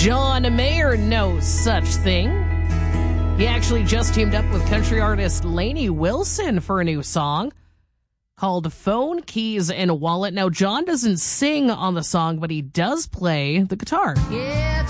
John Mayer, no such thing. He actually just teamed up with country artist Lainey Wilson for a new song called Phone, Keys, and Wallet. Now, John doesn't sing on the song, but he does play the guitar. Yeah.